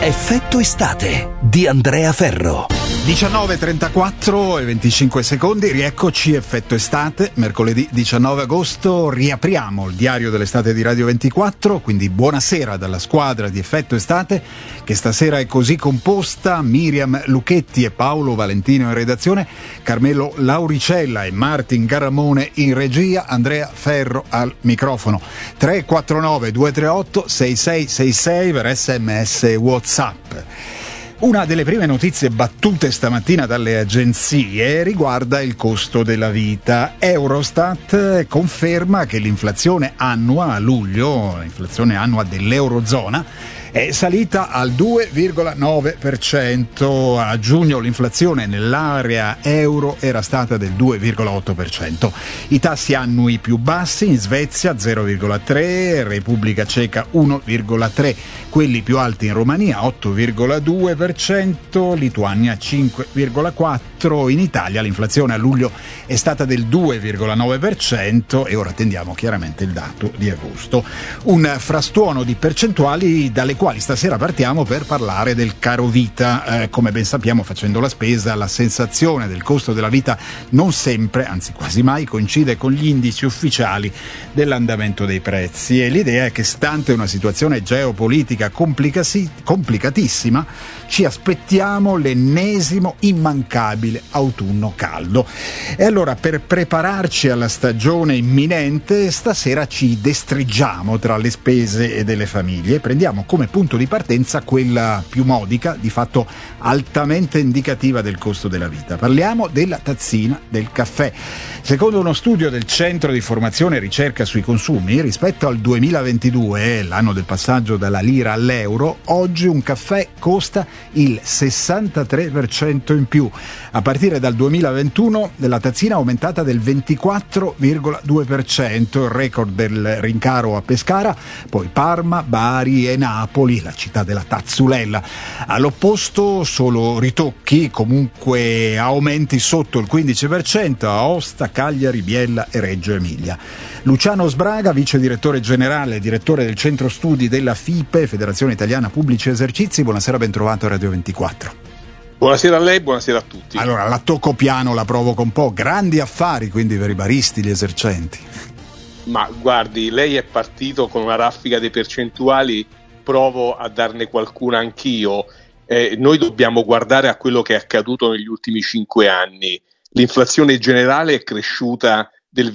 Effetto estate di Andrea Ferro. 19:34 e 25 secondi, rieccoci, Effetto estate, mercoledì 19 agosto, riapriamo il diario dell'estate di Radio 24, quindi buonasera dalla squadra di Effetto estate, che stasera è così composta: Miriam Lucchetti e Paolo Valentino in redazione, Carmelo Lauricella e Martin Garramone in regia, Andrea Ferro al microfono. 349 238 6666 per SMS e WhatsApp. Una delle prime notizie battute stamattina dalle agenzie riguarda il costo della vita. Eurostat conferma che l'inflazione annua a luglio, l'inflazione annua dell'Eurozona, è salita al 2,9%. A giugno l'inflazione nell'area euro era stata del 2,8%. I tassi annui più bassi in Svezia 0,3%, Repubblica Ceca 1,3%, quelli più alti in Romania 8,2%, Lituania 5,4%. In Italia l'inflazione a luglio è stata del 2,9% e ora attendiamo chiaramente il dato di agosto. Un frastuono di percentuali dalle quali stasera partiamo per parlare del caro vita. Come ben sappiamo, facendo la spesa, la sensazione del costo della vita non sempre, anzi quasi mai, coincide con gli indici ufficiali dell'andamento dei prezzi, e l'idea è che, stante una situazione geopolitica complicatissima, ci aspettiamo l'ennesimo immancabile autunno caldo. E allora, per prepararci alla stagione imminente, stasera ci destriggiamo tra le spese delle famiglie e prendiamo come punto di partenza quella più modica, di fatto altamente indicativa del costo della vita. Parliamo della tazzina del caffè. Secondo uno studio del Centro di Formazione e Ricerca sui Consumi, rispetto al 2022, l'anno del passaggio dalla lira all'euro, oggi un caffè costa il 63% in più. A partire dal 2021 la tazzina è aumentata del 24,2%, il record del rincaro a Pescara, poi Parma, Bari e Napoli, la città della tazzulella. All'opposto solo ritocchi, comunque aumenti sotto il 15% a Aosta, Cagliari, Biella e Reggio Emilia. Luciano Sbraga, vice direttore generale e direttore del centro studi della FIPE, Federazione Italiana Pubblici Esercizi, buonasera, ben trovato a Radio 24. Buonasera a lei, buonasera a tutti. Allora, la tocco piano, la provoco un po', grandi affari quindi per i baristi, gli esercenti. Ma guardi, lei è partito con una raffica di percentuali, provo a darne qualcuna anch'io. Noi dobbiamo guardare a quello che è accaduto negli ultimi 5 anni. L'inflazione generale è cresciuta del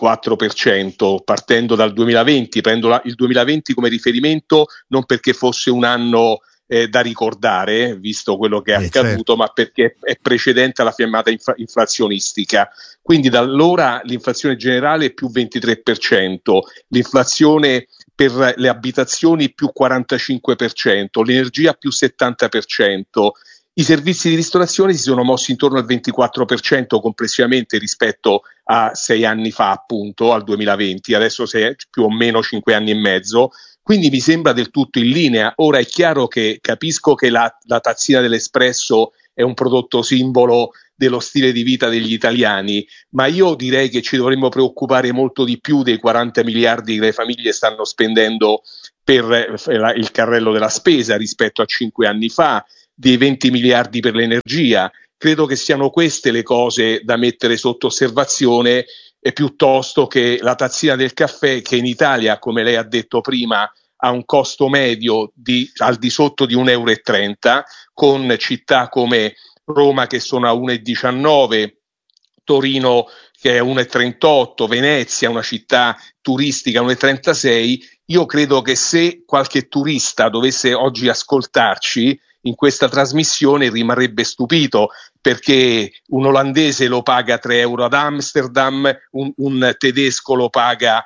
24%, partendo dal 2020. Prendo il 2020 come riferimento non perché fosse un anno da ricordare, visto quello che è accaduto, certo, ma perché è precedente alla fiammata inflazionistica. Quindi da allora l'inflazione generale è più 23%, l'inflazione per le abitazioni più 45%, l'energia più 70%. I servizi di ristorazione si sono mossi intorno al 24% complessivamente rispetto a 6 anni fa, appunto, al 2020, adesso più o meno 5 anni e mezzo. Quindi mi sembra del tutto in linea. Ora è chiaro che capisco che la tazzina dell'espresso è un prodotto simbolo dello stile di vita degli italiani, ma io direi che ci dovremmo preoccupare molto di più dei 40 miliardi che le famiglie stanno spendendo per il carrello della spesa rispetto a 5 anni fa, dei 20 miliardi per l'energia. Credo che siano queste le cose da mettere sotto osservazione, piuttosto che la tazzina del caffè, che in Italia, come lei ha detto prima, ha un costo medio al di sotto di 1,30 euro, con città come Roma che sono a 1,19, Torino che è 1,38, Venezia, una città turistica, 1,36. Io credo che se qualche turista dovesse oggi ascoltarci in questa trasmissione rimarrebbe stupito, perché un olandese lo paga 3 euro ad Amsterdam, un tedesco lo paga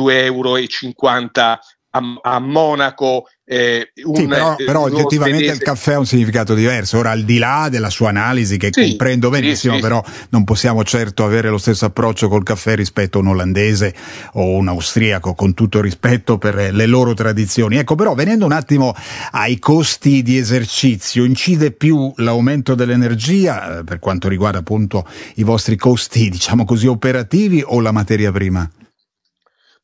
2,50 euro a Monaco. Però oggettivamente il caffè ha un significato diverso. Ora, al di là della sua analisi, che comprendo benissimo, però non possiamo certo avere lo stesso approccio col caffè rispetto a un olandese o un austriaco, con tutto rispetto per le loro tradizioni. Ecco, però, venendo un attimo ai costi di esercizio, incide più l'aumento dell'energia per quanto riguarda appunto i vostri costi, diciamo così, operativi, o la materia prima?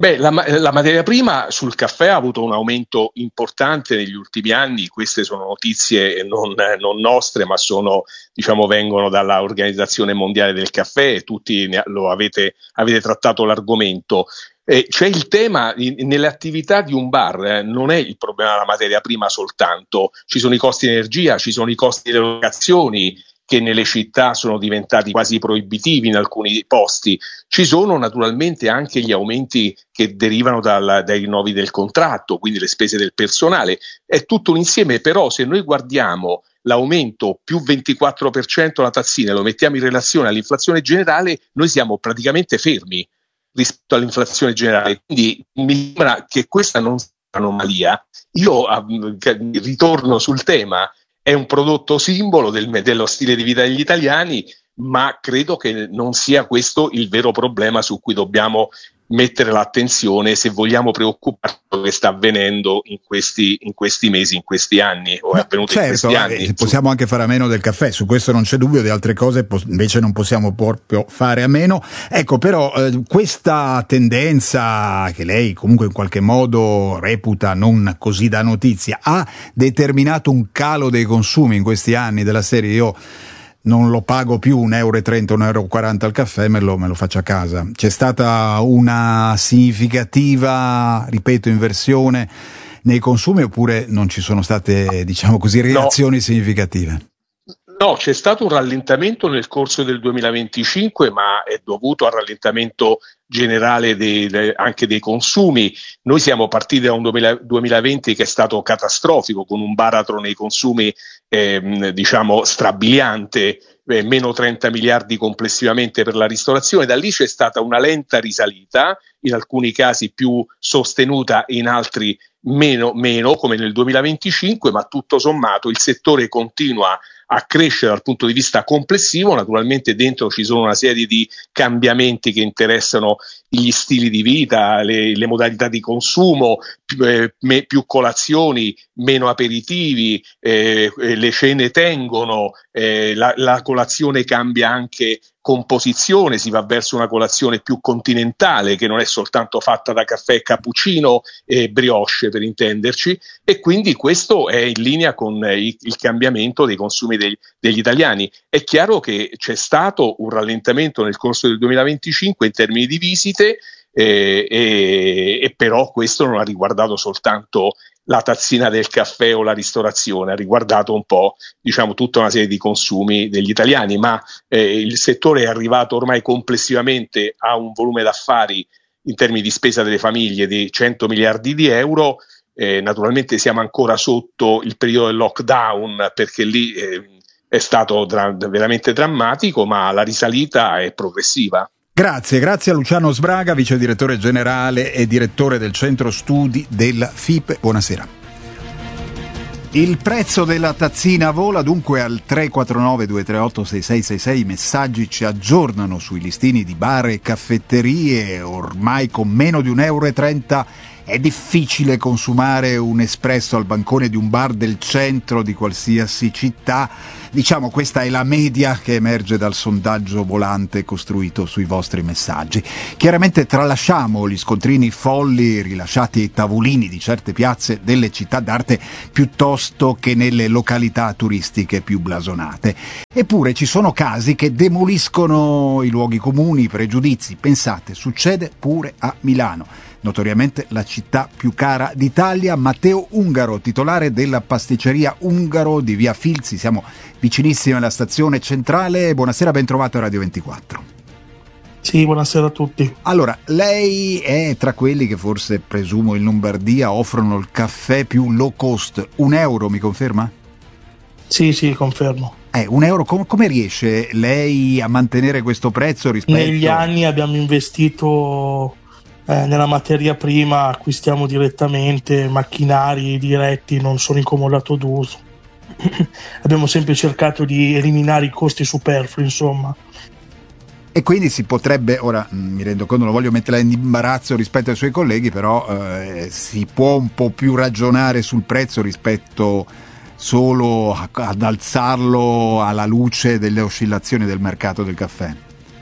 Beh, la materia prima sul caffè ha avuto un aumento importante negli ultimi anni. Queste sono notizie non nostre, ma vengono dalla Organizzazione Mondiale del Caffè, e tutti avete trattato l'argomento. C'è il tema nelle attività di un bar, non è il problema della materia prima soltanto, ci sono i costi di energia, ci sono i costi delle locazioni, che nelle città sono diventati quasi proibitivi in alcuni posti. Ci sono naturalmente anche gli aumenti che derivano dai rinnovi del contratto, quindi le spese del personale. È tutto un insieme, però se noi guardiamo l'aumento più 24% alla tazzina e lo mettiamo in relazione all'inflazione generale, noi siamo praticamente fermi rispetto all'inflazione generale. Quindi mi sembra che questa non sia un'anomalia. Io ritorno sul tema. È un prodotto simbolo dello stile di vita degli italiani, ma credo che non sia questo il vero problema su cui dobbiamo mettere l'attenzione se vogliamo preoccuparci di quello che sta avvenendo in questi mesi, in questi anni, o è avvenuto in questi anni. Possiamo anche fare a meno del caffè, su questo non c'è dubbio, di altre cose invece non possiamo proprio fare a meno. Ecco, però questa tendenza che lei comunque in qualche modo reputa non così da notizia ha determinato un calo dei consumi in questi anni, della serie io non lo pago più €1,30, €1,40 al caffè, me lo faccio a casa. C'è stata una significativa, ripeto, inversione nei consumi, oppure non ci sono state, diciamo così, reazioni significative? No, c'è stato un rallentamento nel corso del 2025, ma è dovuto al rallentamento generale anche dei consumi. Noi siamo partiti da un 2020 che è stato catastrofico, con un baratro nei consumi strabiliante, meno 30 miliardi complessivamente per la ristorazione. Da lì c'è stata una lenta risalita, in alcuni casi più sostenuta, in altri meno, come nel 2025, ma tutto sommato il settore continua a crescere dal punto di vista complessivo. Naturalmente dentro ci sono una serie di cambiamenti che interessano gli stili di vita, le modalità di consumo, più colazioni, meno aperitivi, le cene tengono, la colazione cambia anche composizione, si va verso una colazione più continentale, che non è soltanto fatta da caffè e cappuccino e brioche, per intenderci, e quindi questo è in linea con il cambiamento dei consumi degli italiani. È chiaro che c'è stato un rallentamento nel corso del 2025 in termini di visite, e però questo non ha riguardato soltanto la tazzina del caffè o la ristorazione, ha riguardato un po', tutta una serie di consumi degli italiani, ma il settore è arrivato ormai complessivamente a un volume d'affari in termini di spesa delle famiglie di 100 miliardi di euro. Naturalmente siamo ancora sotto il periodo del lockdown, perché lì è stato veramente drammatico, ma la risalita è progressiva. Grazie a Luciano Sbraga, vice direttore generale e direttore del centro studi della FIP. Buonasera. Il prezzo della tazzina vola dunque al 349-238-6666. I messaggi ci aggiornano sui listini di bar e caffetterie. Ormai con meno di €1,30 è difficile consumare un espresso al bancone di un bar del centro di qualsiasi città. Diciamo, questa è la media che emerge dal sondaggio volante costruito sui vostri messaggi. Chiaramente tralasciamo gli scontrini folli rilasciati ai tavolini di certe piazze delle città d'arte piuttosto che nelle località turistiche più blasonate. Eppure ci sono casi che demoliscono i luoghi comuni, i pregiudizi. Pensate, succede pure a Milano, notoriamente la città più cara d'Italia. Matteo Ungaro, titolare della pasticceria Ungaro di via Filzi, siamo vicinissimi alla stazione centrale. Buonasera, ben trovato a Radio 24. Sì, buonasera a tutti. Allora, lei è tra quelli che forse, presumo, in Lombardia offrono il caffè più low cost. €1, mi conferma? Sì, confermo. €1, come riesce lei a mantenere questo prezzo rispetto? Negli anni abbiamo investito nella materia prima, acquistiamo direttamente macchinari diretti, non sono incomodato d'uso. Abbiamo sempre cercato di eliminare i costi superflui, insomma. E quindi si potrebbe, ora mi rendo conto, non voglio metterla in imbarazzo rispetto ai suoi colleghi, però si può un po' più ragionare sul prezzo rispetto solo ad alzarlo alla luce delle oscillazioni del mercato del caffè.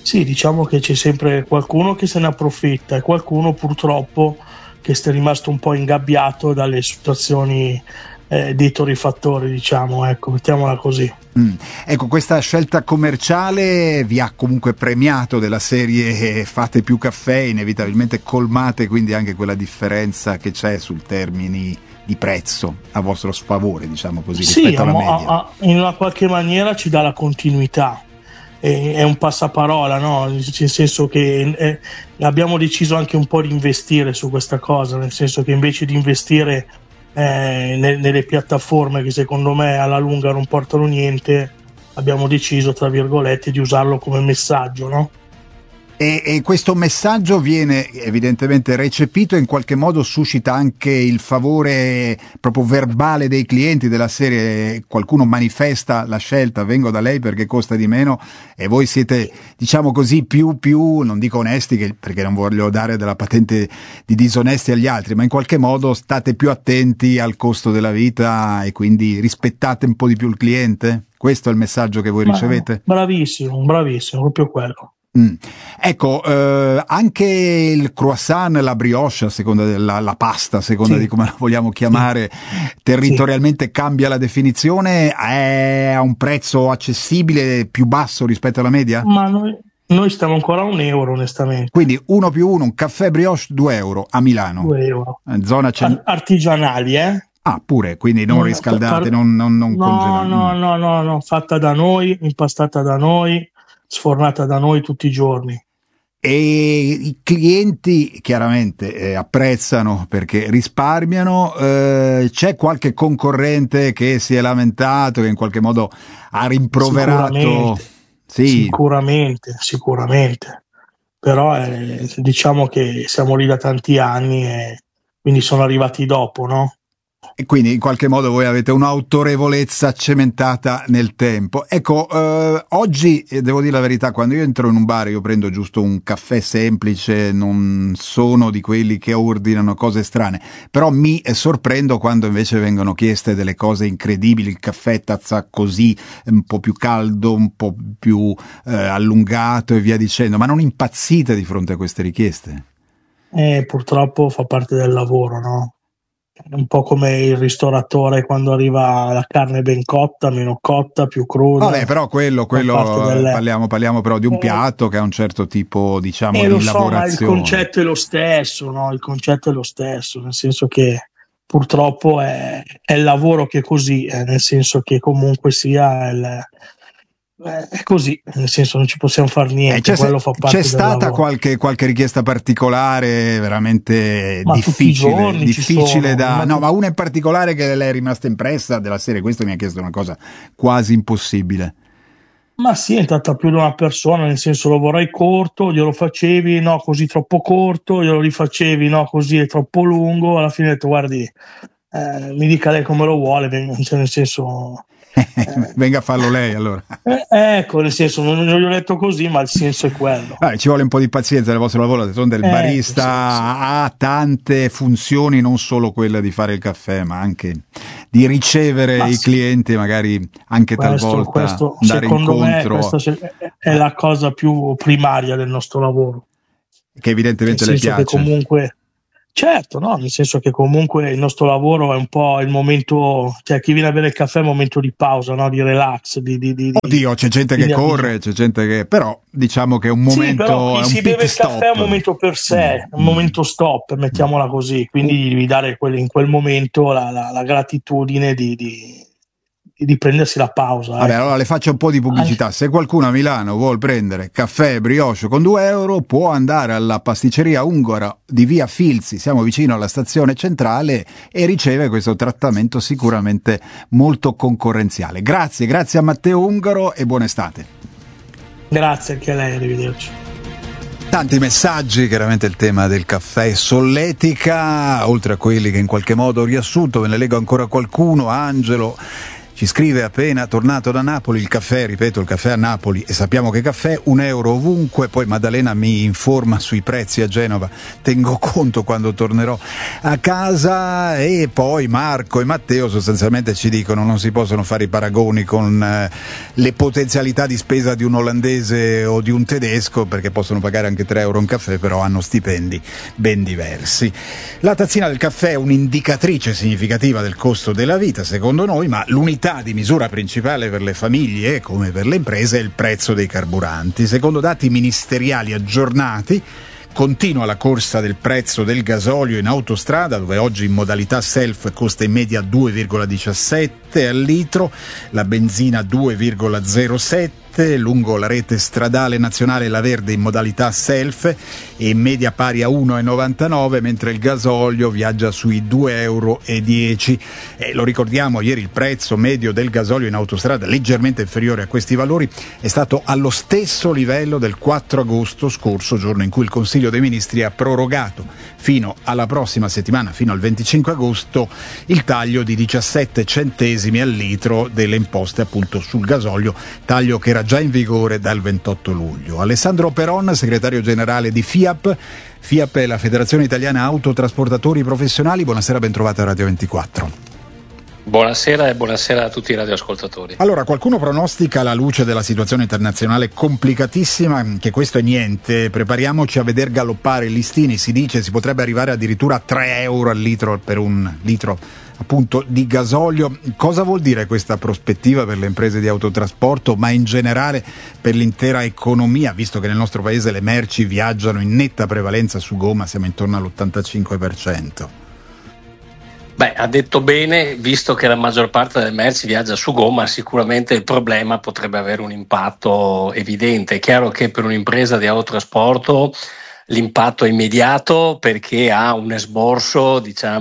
Sì, diciamo che c'è sempre qualcuno che se ne approfitta e qualcuno purtroppo che è rimasto un po' ingabbiato dalle situazioni dei torrifattori, diciamo, ecco, mettiamola così. Ecco, questa scelta commerciale vi ha comunque premiato della serie fate più caffè, inevitabilmente colmate quindi anche quella differenza che c'è sul termini di prezzo a vostro sfavore, diciamo così, rispetto alla media. In una qualche maniera ci dà la continuità, è un passaparola, no? Nel senso che abbiamo deciso anche un po' di investire su questa cosa, nel senso che invece di investire nelle piattaforme che secondo me alla lunga non portano niente, abbiamo deciso, tra virgolette, di usarlo come messaggio, no? E questo messaggio viene evidentemente recepito e in qualche modo suscita anche il favore proprio verbale dei clienti della serie. Qualcuno manifesta la scelta, vengo da lei perché costa di meno, e voi siete, diciamo così, più non dico onesti, perché non voglio dare della patente di disonesti agli altri, ma in qualche modo state più attenti al costo della vita e quindi rispettate un po' di più il cliente? Questo è il messaggio che voi ricevete? Bravissimo, proprio quello. Ecco, anche il croissant, la brioche, a seconda la pasta, a seconda di come la vogliamo chiamare, territorialmente cambia la definizione, è a un prezzo accessibile, più basso rispetto alla media? Ma noi stiamo ancora a €1, onestamente. Quindi 1 più 1, un caffè brioche €2 a Milano. €2. Zona artigianali, Ah, pure, quindi non riscaldate, non congelate. No, fatta da noi, impastata da noi, sfornata da noi tutti i giorni. E i clienti chiaramente apprezzano perché risparmiano. C'è qualche concorrente che si è lamentato, che in qualche modo ha rimproverato? Sicuramente, però diciamo che siamo lì da tanti anni e quindi sono arrivati dopo, no? E quindi in qualche modo voi avete un'autorevolezza cementata nel tempo. Ecco, oggi devo dire la verità, quando io entro in un bar io prendo giusto un caffè semplice, non sono di quelli che ordinano cose strane, però mi sorprendo quando invece vengono chieste delle cose incredibili, il caffè tazza così, un po' più caldo, un po' più allungato e via dicendo. Ma non impazzite di fronte a queste richieste? Purtroppo fa parte del lavoro, no? Un po' come il ristoratore quando arriva la carne ben cotta, meno cotta, più cruda. Vabbè, però quello parliamo però di un piatto che ha un certo tipo, diciamo, di lavorazione. Ma il concetto è lo stesso, no? Il concetto è lo stesso, nel senso che purtroppo è il lavoro che è così, nel senso che comunque sia è così, nel senso non ci possiamo fare niente, quello fa parte del lavoro. C'è stata qualche richiesta particolare veramente difficile ma una in particolare che le è rimasta impressa della serie? Questo mi ha chiesto una cosa quasi impossibile. Ma sì, è stata più di una persona, nel senso lo vorrei corto, glielo facevi, no, così troppo corto, glielo rifacevi, no, così è troppo lungo, alla fine ho detto guardi, mi dica lei come lo vuole, cioè nel senso... venga a farlo lei allora. Ecco, nel senso non gli ho detto così, ma il senso è quello. Ci vuole un po' di pazienza nel vostro lavoro, d'altronde il barista ha tante funzioni, non solo quella di fare il caffè, ma anche di ricevere i clienti, magari anche talvolta andare incontro. Questa è la cosa più primaria del nostro lavoro, che evidentemente le piace. Che comunque certo, no, nel senso che comunque il nostro lavoro è un po' il momento, cioè chi viene a bere il caffè è un momento di pausa, no? Di relax, Oddio, c'è gente che corre, c'è gente che, però diciamo che è un momento, però chi si beve il caffè è un momento per sé, un momento stop, mettiamola così, quindi devi dare in quel momento la gratitudine di prendersi la pausa. Vabbè, allora le faccio un po' di pubblicità. Se qualcuno a Milano vuol prendere caffè brioche con €2 può andare alla pasticceria Ungaro di via Filzi, siamo vicino alla stazione centrale, e riceve questo trattamento sicuramente molto concorrenziale. Grazie a Matteo Ungaro e buona estate. Grazie anche a lei, arrivederci. Tanti messaggi, chiaramente il tema del caffè solletica, oltre a quelli che in qualche modo ho riassunto, ve ne leggo ancora qualcuno. Angelo Ci scrive: appena tornato da Napoli, il caffè, ripeto, il caffè a Napoli, e sappiamo che caffè, €1 ovunque. Poi Maddalena mi informa sui prezzi a Genova, tengo conto quando tornerò a casa. E poi Marco e Matteo sostanzialmente ci dicono: non si possono fare i paragoni con le potenzialità di spesa di un olandese o di un tedesco, perché possono pagare anche €3 un caffè, però hanno stipendi ben diversi. La tazzina del caffè è un'indicatrice significativa del costo della vita, secondo noi, ma l'unità di misura principale per le famiglie, come per le imprese, è il prezzo dei carburanti. Secondo dati ministeriali aggiornati, continua la corsa del prezzo del gasolio in autostrada, dove oggi in modalità self costa in media 2,17 al litro, la benzina 2,07, lungo la rete stradale nazionale la Verde in modalità self e in media pari a 1,99, mentre il gasolio viaggia sui €2,10. Lo ricordiamo, ieri il prezzo medio del gasolio in autostrada, leggermente inferiore a questi valori, è stato allo stesso livello del 4 agosto scorso, giorno in cui il Consiglio dei Ministri ha prorogato fino alla prossima settimana, fino al 25 agosto, il taglio di 17 centesimi al litro delle imposte appunto sul gasolio, taglio che era già in vigore dal 28 luglio. Alessandro Peron, segretario generale di FIAP. FIAP è la Federazione Italiana Autotrasportatori Professionali. Buonasera, ben trovata a Radio 24. Buonasera e buonasera a tutti i radioascoltatori. Allora, qualcuno pronostica, alla luce della situazione internazionale complicatissima, che questo è niente. Prepariamoci a veder galoppare i listini. Si dice si potrebbe arrivare addirittura a €3 al litro per un litro appunto di gasolio. Cosa vuol dire questa prospettiva per le imprese di autotrasporto, ma in generale per l'intera economia, visto che nel nostro paese le merci viaggiano in netta prevalenza su gomma, siamo intorno all'85%? Beh, ha detto bene, visto che la maggior parte delle merci viaggia su gomma, sicuramente il problema potrebbe avere un impatto evidente. È chiaro che per un'impresa di autotrasporto l'impatto è immediato, perché ha un esborso,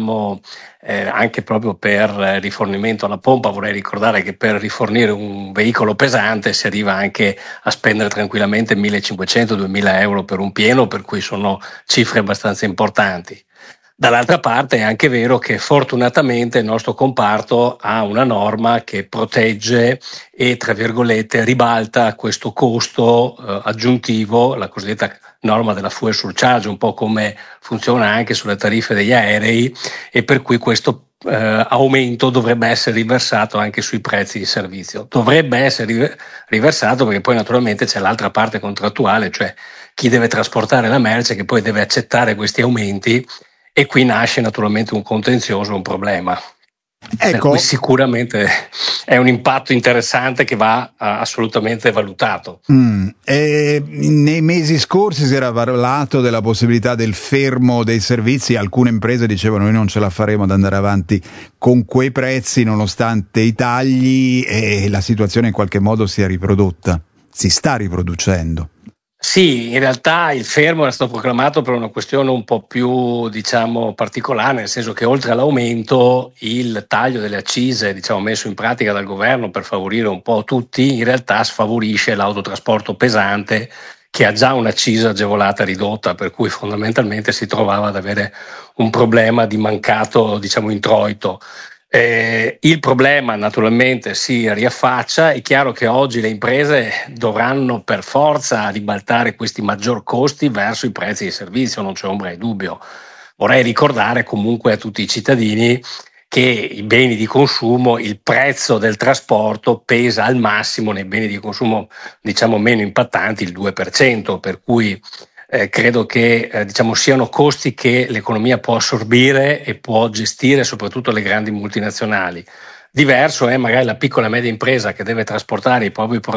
anche proprio per rifornimento alla pompa. Vorrei ricordare che per rifornire un veicolo pesante si arriva anche a spendere tranquillamente 1.500-2.000 euro per un pieno, per cui sono cifre abbastanza importanti. Dall'altra parte è anche vero che fortunatamente il nostro comparto ha una norma che protegge e, tra virgolette, ribalta questo costo aggiuntivo, la cosiddetta norma della fuel surcharge, un po' come funziona anche sulle tariffe degli aerei, e per cui questo aumento dovrebbe essere riversato anche sui prezzi di servizio. Dovrebbe essere riversato perché poi naturalmente c'è l'altra parte contrattuale, cioè chi deve trasportare la merce, che poi deve accettare questi aumenti, e qui nasce naturalmente un contenzioso, un problema. Ecco. Per cui sicuramente è un impatto interessante che va assolutamente valutato. Nei mesi scorsi si era parlato della possibilità del fermo dei servizi. Alcune imprese dicevano: noi non ce la faremo ad andare avanti con quei prezzi nonostante i tagli, e la situazione in qualche modo si è riprodotta, si sta riproducendo. Sì, in realtà il fermo era stato proclamato per una questione un po' più, particolare, nel senso che oltre all'aumento, il taglio delle accise, messo in pratica dal governo per favorire un po' tutti, in realtà sfavorisce l'autotrasporto pesante, che ha già un'accisa agevolata ridotta, per cui fondamentalmente si trovava ad avere un problema di mancato, introito. Il problema naturalmente si riaffaccia. È chiaro che oggi le imprese dovranno per forza ribaltare questi maggior costi verso i prezzi di servizio, non c'è ombra di dubbio. Vorrei ricordare comunque a tutti i cittadini che i beni di consumo, il prezzo del trasporto pesa al massimo nei beni di consumo meno impattanti il 2%, per cui credo che siano costi che l'economia può assorbire e può gestire, soprattutto le grandi multinazionali. Diverso è magari la piccola e media impresa che deve trasportare i propri prodotti